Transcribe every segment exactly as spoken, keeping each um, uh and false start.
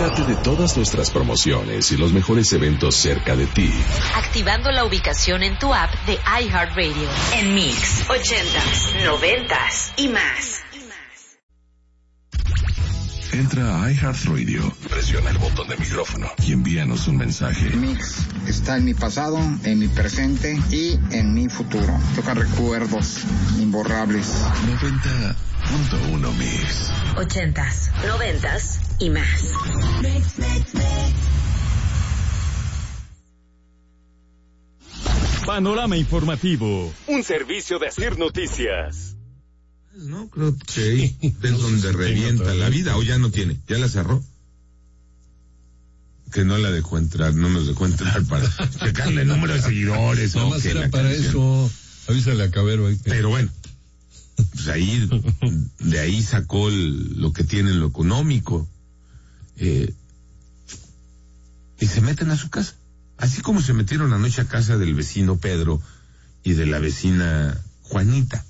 Entérate de todas nuestras promociones y los mejores eventos cerca de ti, activando la ubicación en tu app de iHeartRadio. En Mix, ochentas, noventas y más. Entra a iHeartRadio, presiona el botón de micrófono y envíanos un mensaje. Mix está en mi pasado, en mi presente y en mi futuro. Toca recuerdos imborrables. noventa punto uno Mix. Ochentas, noventas y más. Mix, mix, mix. Panorama informativo, un servicio de Asir Noticias. No, creo que es donde revienta la vida, o ya no tiene, ya la cerró. Que no la dejó entrar, no nos dejó entrar para checarle el número de seguidores. Nada más era para eso, avísale a Cabero ahí. Pero bueno, pues ahí, de ahí sacó el, lo que tiene en lo económico, eh, y se meten a su casa. Así como se metieron anoche a casa del vecino Pedro y de la vecina Juanita.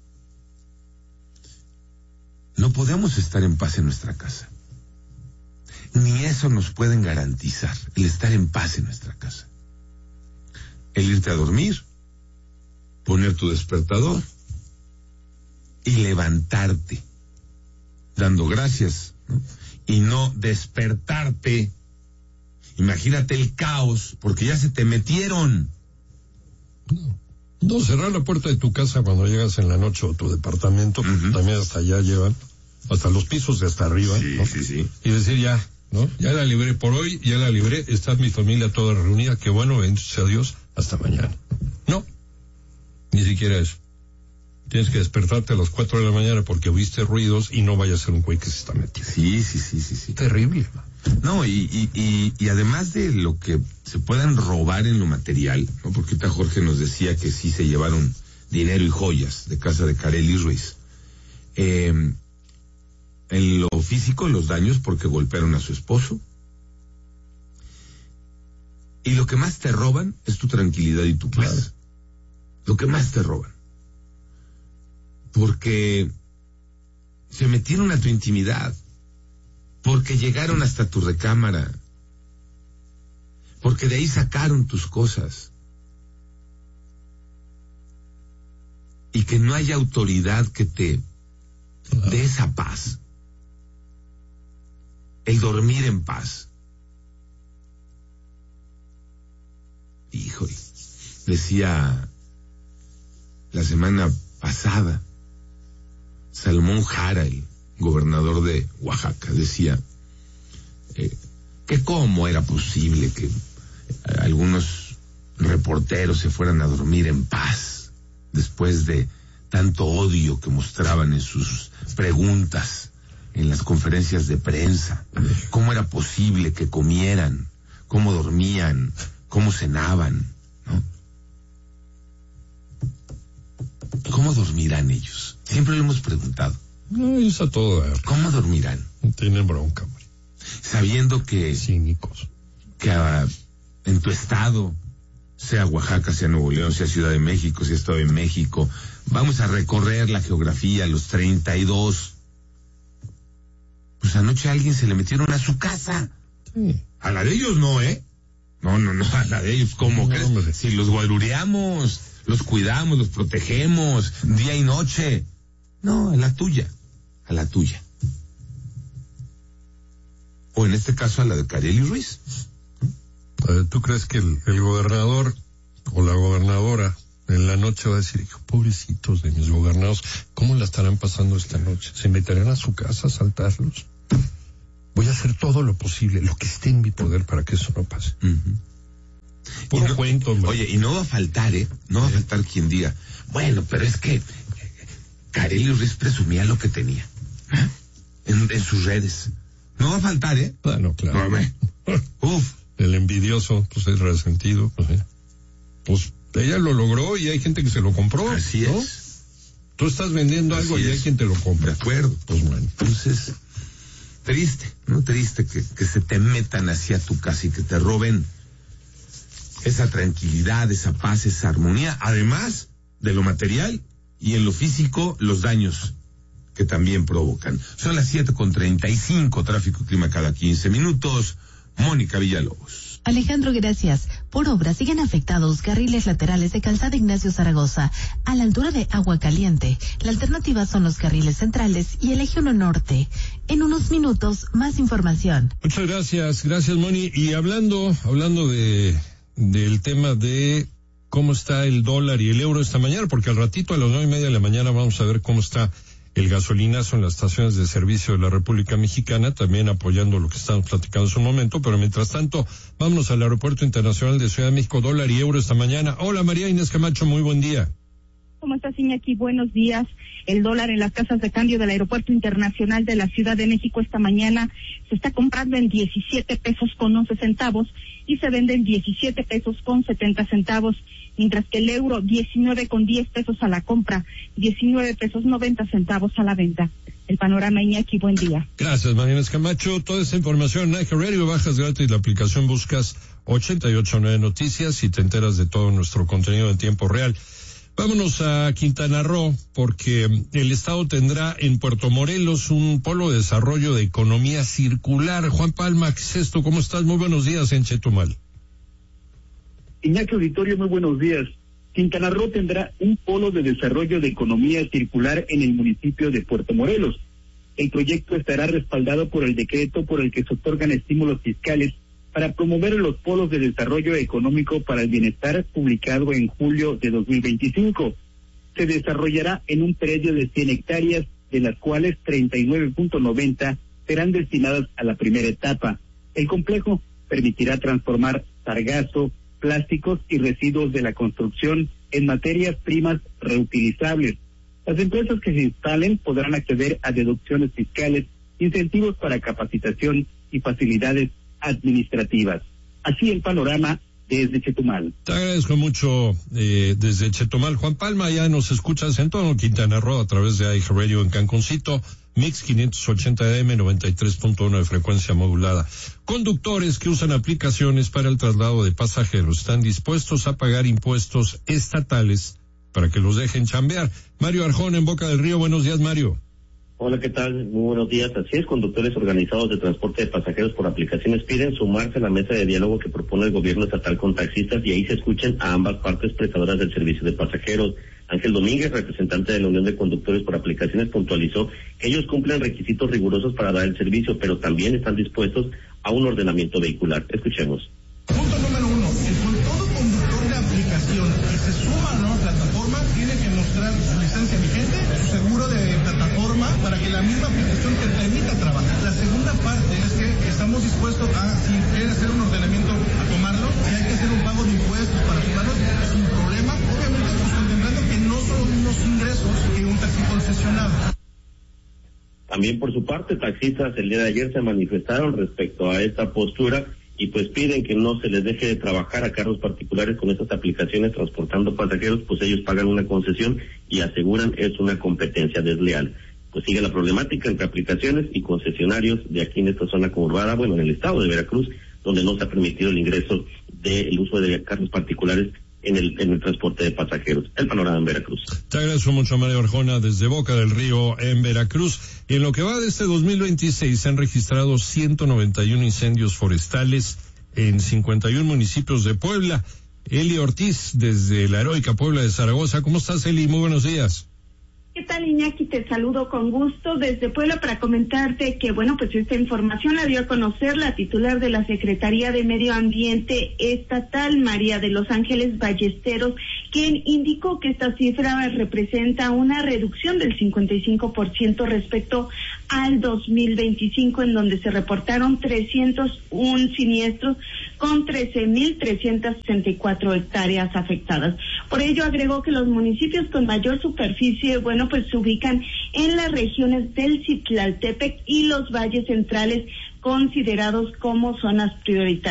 No podemos estar en paz en nuestra casa. Ni eso nos pueden garantizar, el estar en paz en nuestra casa. El irte a dormir, poner tu despertador y levantarte, dando gracias, ¿no? Y no despertarte. Imagínate el caos, porque ya se te metieron. No. No, cerrar la puerta de tu casa cuando llegas en la noche o tu departamento, uh-huh. También hasta allá llevan, hasta los pisos de hasta arriba, sí, ¿no? Sí, sí. Y decir ya, ¿no? Ya la libré por hoy, ya la libré, está mi familia toda reunida, que bueno, bendito sea Dios, hasta mañana. No, ni siquiera eso. Tienes que despertarte a las cuatro de la mañana porque oíste ruidos y no vaya a ser un güey que se está metiendo. Sí, sí, sí, sí, sí. Terrible. No, y, y, y, y además de lo que se puedan robar en lo material, ¿no? Porque ahorita Jorge nos decía que sí se llevaron dinero y joyas de casa de Karely Ruiz. Eh, en lo físico, los daños porque golpearon a su esposo. Y lo que más te roban es tu tranquilidad y tu paz. Claro. Lo que más te roban. Porque se metieron a tu intimidad. Porque llegaron hasta tu recámara. Porque de ahí sacaron tus cosas. Y que no haya autoridad que te dé esa paz. El dormir en paz. Híjole, decía la semana pasada Salmón Jara, el gobernador de Oaxaca, decía eh, que cómo era posible que algunos reporteros se fueran a dormir en paz después de tanto odio que mostraban en sus preguntas, en las conferencias de prensa. Cómo era posible que comieran, cómo dormían, cómo cenaban, ¿no? ¿Cómo dormirán ellos? Siempre lo hemos preguntado. No, ellos a todo dar. ¿Cómo dormirán? Tienen bronca, hombre. Sabiendo que... Cínicos. Que uh, en tu estado, sea Oaxaca, sea Nuevo León, sea Ciudad de México, sea Estado de México, vamos a recorrer la geografía, los treinta y dos. Pues anoche a alguien se le metieron a su casa. Sí. A la de ellos no, ¿eh? No, no, no, a la de ellos, ¿cómo? No, hombre. Si los guarureamos, los cuidamos, los protegemos, día y noche. No, a la tuya, a la tuya. O en este caso a la de Karely Ruiz. ¿Mm? ¿Tú crees que el, el gobernador o la gobernadora en la noche va a decir, pobrecitos de mis gobernados, ¿cómo la estarán pasando esta noche? ¿Se meterán a su casa a asaltarlos? Voy a hacer todo lo posible, lo que esté en mi poder para que eso no pase. Uh-huh. Puro no, cuento, hombre. Oye, y no va a faltar, ¿eh? No va a faltar quien diga, bueno, pero es que Karely Ruiz presumía lo que tenía, ¿eh? en, en sus redes. No va a faltar, ¿eh? Ah, no, claro. No, Uf. El envidioso, pues es resentido, pues, ¿eh? Pues ella lo logró y hay gente que se lo compró. Así ¿no? es. Tú estás vendiendo Así algo es. Y hay quien te lo compra. De acuerdo. Pues bueno. Entonces, triste, ¿no? Triste que, que se te metan hacia tu casa y que te roben esa tranquilidad, esa paz, esa armonía, además de lo material y en lo físico, los daños que también provocan. Son las siete con treinta y cinco, tráfico y clima cada quince minutos. Mónica Villalobos. Alejandro, gracias. Por obra siguen afectados carriles laterales de Calzada Ignacio Zaragoza, a la altura de Agua Caliente. La alternativa son los carriles centrales y el eje uno norte. En unos minutos, más información. Muchas gracias, gracias Moni. Y hablando, hablando de del tema de cómo está el dólar y el euro esta mañana, porque al ratito a las nueve y media de la mañana vamos a ver cómo está el gasolinazo en las estaciones de servicio de la República Mexicana, también apoyando lo que estamos platicando en su momento, pero mientras tanto, vámonos al Aeropuerto Internacional de Ciudad de México, dólar y euro esta mañana. Hola María Inés Camacho, muy buen día. ¿Cómo estás, Iñaki? Buenos días. El dólar en las casas de cambio del Aeropuerto Internacional de la Ciudad de México esta mañana se está comprando en diecisiete pesos con once centavos y se vende en diecisiete pesos con setenta centavos, mientras que el euro diecinueve con diez pesos a la compra, diecinueve pesos noventa centavos a la venta. El panorama, Iñaki, buen día. Gracias, María Inés Camacho. Toda esta información en iHeartRadio, bajas gratis la aplicación, buscas ochenta y ocho nueve Noticias y te enteras de todo nuestro contenido en tiempo real. Vámonos a Quintana Roo, porque el Estado tendrá en Puerto Morelos un polo de desarrollo de economía circular. Juan Palma, ¿qué es esto? ¿Cómo estás? Muy buenos días en Chetumal. Iñaki Auditorio, muy buenos días. Quintana Roo tendrá un polo de desarrollo de economía circular en el municipio de Puerto Morelos. El proyecto estará respaldado por el decreto por el que se otorgan estímulos fiscales para promover los polos de desarrollo económico para el bienestar, publicado en julio de dos mil veinticinco. Se desarrollará en un predio de cien hectáreas, de las cuales treinta y nueve punto noventa serán destinadas a la primera etapa. El complejo permitirá transformar sargazo, plásticos y residuos de la construcción en materias primas reutilizables. Las empresas que se instalen podrán acceder a deducciones fiscales, incentivos para capacitación y facilidades administrativas. Así el panorama desde Chetumal. Te agradezco mucho eh, desde Chetumal. Juan Palma, ya nos escuchas en todo Quintana Roo a través de iHeartRadio en Cancuncito, Mix quinientos ochenta A M, noventa y tres punto uno de frecuencia modulada. Conductores que usan aplicaciones para el traslado de pasajeros están dispuestos a pagar impuestos estatales para que los dejen chambear. Mario Arjona en Boca del Río, buenos días, Mario. Hola, ¿qué tal? Muy buenos días. Así es, conductores organizados de transporte de pasajeros por aplicaciones piden sumarse a la mesa de diálogo que propone el gobierno estatal con taxistas y ahí se escuchen a ambas partes prestadoras del servicio de pasajeros. Ángel Domínguez, representante de la Unión de Conductores por Aplicaciones, puntualizó que ellos cumplen requisitos rigurosos para dar el servicio, pero también están dispuestos a un ordenamiento vehicular. Escuchemos. Punto número uno, el, todo conductor de aplicación que se suma a la nueva plataforma tiene que mostrar su licencia vigente, su seguro de plataforma, para que la misma aplicación te permita trabajar. La segunda parte es que estamos dispuestos a, si quiere hacer un ordenamiento, a tomarlo, si hay que hacer un pago de impuestos para tomarlo, sin problema, obviamente pues contemplando que no son unos ingresos que un taxi concesionado. También por su parte, taxistas el día de ayer se manifestaron respecto a esta postura y pues piden que no se les deje de trabajar a carros particulares con estas aplicaciones transportando pasajeros, pues ellos pagan una concesión y aseguran es una competencia desleal. Pues sigue la problemática entre aplicaciones y concesionarios de aquí en esta zona conurbada, bueno, en el estado de Veracruz, donde no se ha permitido el ingreso del uso de carros particulares en el en el transporte de pasajeros. El panorama en Veracruz. Te agradezco mucho, Mario Arjona, desde Boca del Río en Veracruz. Y en lo que va de este dos mil veintiséis se han registrado ciento noventa y uno incendios forestales en cincuenta y uno municipios de Puebla. Eli Ortiz, desde la heroica Puebla de Zaragoza. ¿Cómo estás, Eli? Muy buenos días. ¿Qué tal, Iñaki? Te saludo con gusto desde Puebla para comentarte que, bueno, pues esta información la dio a conocer la titular de la Secretaría de Medio Ambiente Estatal, María de los Ángeles Ballesteros, quien indicó que esta cifra representa una reducción del cincuenta y cinco por ciento respecto al dos mil veinticinco, en donde se reportaron trescientos uno siniestros con trece mil trescientas sesenta y cuatro hectáreas afectadas. Por ello, agregó que los municipios con mayor superficie, bueno, pues se ubican en las regiones del Citlaltépec y los valles centrales, considerados como zonas prioritarias.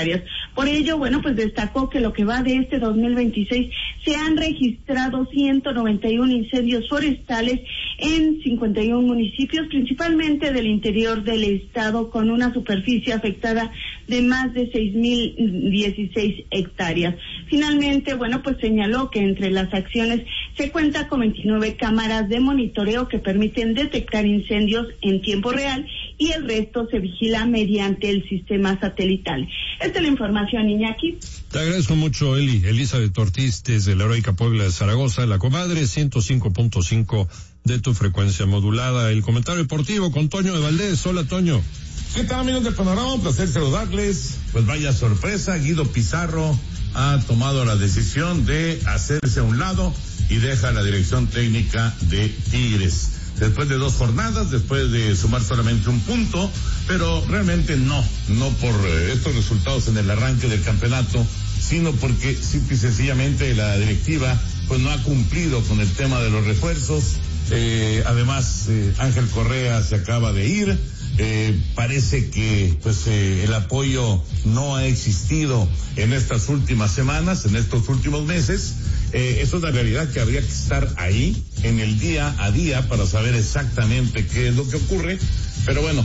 Por ello, bueno, pues destacó que lo que va de este dos mil veintiséis se han registrado ciento noventa y uno incendios forestales en cincuenta y uno municipios, principalmente del interior del estado, con una superficie afectada de más de seis mil dieciséis hectáreas. Finalmente, bueno, pues señaló que entre las acciones se cuenta con veintinueve cámaras de monitoreo que permiten detectar incendios en tiempo real y el resto se vigila mediante el sistema satelital. Esta es la información, Iñaki. Te agradezco mucho, Eli. Elizabeth Ortiz, desde la heroica Puebla de Zaragoza, la comadre, ciento cinco punto cinco de tu frecuencia modulada. El comentario deportivo con Toño de Valdés. Hola, Toño. ¿Qué tal, amigos de Panorama? Un placer saludarles. Pues vaya sorpresa, Guido Pizarro ha tomado la decisión de hacerse a un lado y deja la dirección técnica de Tigres. Después de dos jornadas, después de sumar solamente un punto, pero realmente no, no por eh, estos resultados en el arranque del campeonato, sino porque simple y sencillamente la directiva pues no ha cumplido con el tema de los refuerzos. Eh, además, eh, Ángel Correa se acaba de ir. Eh, parece que pues eh, el apoyo no ha existido en estas últimas semanas, en estos últimos meses. Eh, es una realidad que habría que estar ahí en el día a día para saber exactamente qué es lo que ocurre, pero bueno,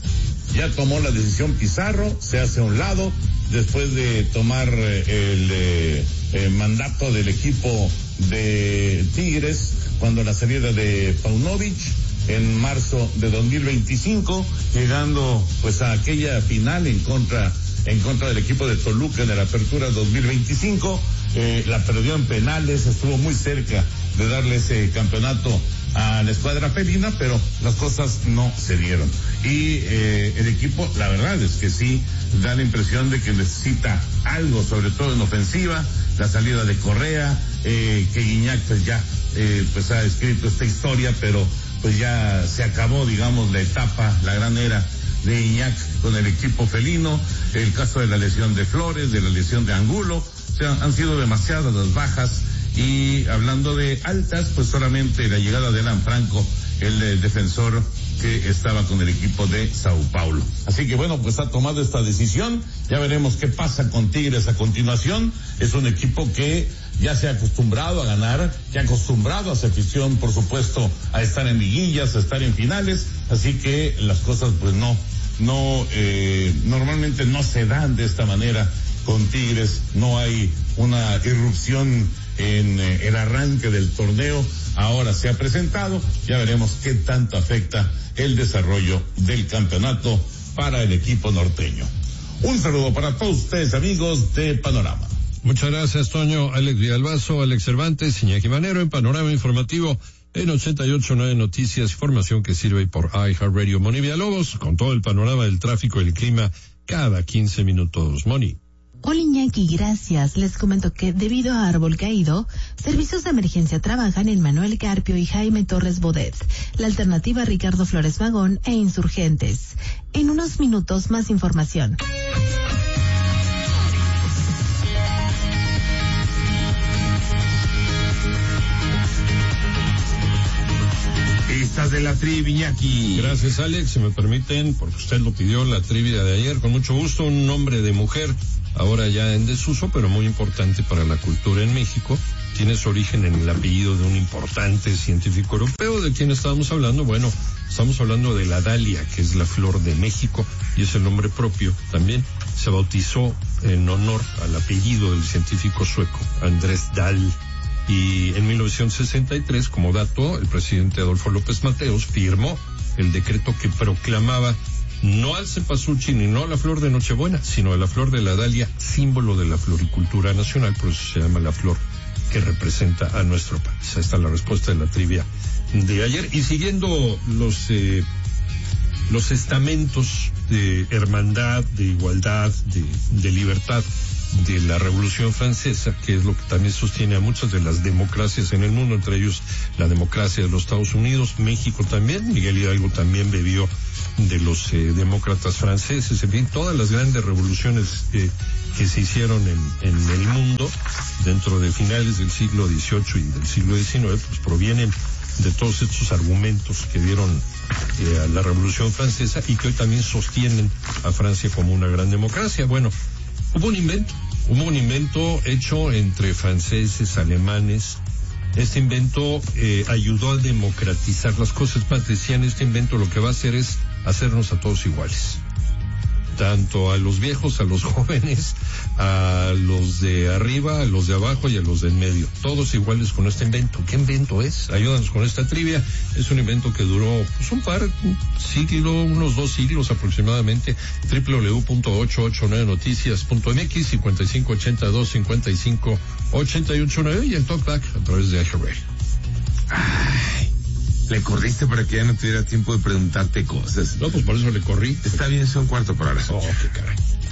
ya tomó la decisión Pizarro, se hace a un lado después de tomar eh, el eh, eh, mandato del equipo de Tigres cuando la salida de Paunovic en marzo de dos mil veinticinco, llegando pues a aquella final en contra en contra del equipo de Toluca en la apertura dos mil veinticinco, eh, la perdió en penales, estuvo muy cerca de darle ese campeonato a la escuadra felina, pero las cosas no se dieron. Y eh, el equipo, la verdad es que sí, da la impresión de que necesita algo, sobre todo en ofensiva, la salida de Correa, eh, que Guiñac pues ya eh, pues ha escrito esta historia, pero pues ya se acabó, digamos, la etapa, la gran era de Iñak con el equipo felino, el caso de la lesión de Flores, de la lesión de Angulo, o sea, han sido demasiadas las bajas, y hablando de altas, pues solamente la llegada de Alan Franco, el eh, defensor que estaba con el equipo de Sao Paulo. Así que bueno, pues ha tomado esta decisión, ya veremos qué pasa con Tigres a continuación. Es un equipo que ya se ha acostumbrado a ganar, que ha acostumbrado a su afición, por supuesto, a estar en liguillas, a estar en finales, así que las cosas pues no, no, eh, normalmente no se dan de esta manera con Tigres, no hay una irrupción en eh, el arranque del torneo, ahora se ha presentado, ya veremos qué tanto afecta el desarrollo del campeonato para el equipo norteño. Un saludo para todos ustedes, amigos de Panorama. Muchas gracias, Toño. Alex Villalbazo, Alex Cervantes, Iñaki Manero en Panorama Informativo en ochenta y ocho punto nueve Noticias, información que sirve por iHeartRadio. Moni Villalobos, con todo el panorama del tráfico y el clima cada quince minutos. Moni. Hola, Iñaki, gracias. Les comento que debido a árbol caído, servicios de emergencia trabajan en Manuel Carpio y Jaime Torres Bodet, la alternativa Ricardo Flores Magón e Insurgentes. En unos minutos más información. Pistas de la trivia, Iñaki. Gracias, Alex. Si me permiten, porque usted lo pidió, la trivia de ayer, con mucho gusto, un nombre de mujer, ahora ya en desuso, pero muy importante para la cultura en México. Tiene su origen en el apellido de un importante científico europeo. ¿De quién estábamos hablando? Bueno, estamos hablando de la dalia, que es la flor de México, y es el nombre propio también. Se bautizó en honor al apellido del científico sueco, Andrés Dahl. Y en mil novecientos sesenta y tres, como dato, el presidente Adolfo López Mateos firmó el decreto que proclamaba no al cempasúchil ni no a la flor de Nochebuena, sino a la flor de la dalia, símbolo de la floricultura nacional, por eso se llama la flor que representa a nuestro país. Ahí está la respuesta de la trivia de ayer. Y siguiendo los eh, los estamentos de hermandad, de igualdad, de, de libertad de la Revolución Francesa, que es lo que también sostiene a muchas de las democracias en el mundo, entre ellos la democracia de los Estados Unidos, México también. Miguel Hidalgo también bebió de los eh, demócratas franceses, en fin, todas las grandes revoluciones eh, que se hicieron en, en el mundo dentro de finales del siglo dieciocho y del siglo diecinueve, pues provienen de todos estos argumentos que dieron eh, a la Revolución Francesa y que hoy también sostienen a Francia como una gran democracia. Bueno, Hubo un invento, hubo un invento hecho entre franceses, alemanes. Este invento eh, ayudó a democratizar las cosas. Más, decían, este invento lo que va a hacer es hacernos a todos iguales. Tanto a los viejos, a los jóvenes, a los de arriba, a los de abajo y a los de en medio. Todos iguales con este invento. ¿Qué invento es? Ayúdanos con esta trivia. Es un invento que duró pues, un par, un siglo, unos dos siglos aproximadamente. doble u doble u doble u punto ochocientos ochenta y nueve noticias punto m x, cincuenta y cinco ochenta y dos cincuenta y cinco ochenta y ocho nueve y el talkback a través de iHeartRadio. Ay, le corriste para que ya no tuviera tiempo de preguntarte cosas. No, pues por eso le corrí. Está bien, son cuarto para las ocho. Oh, qué caray.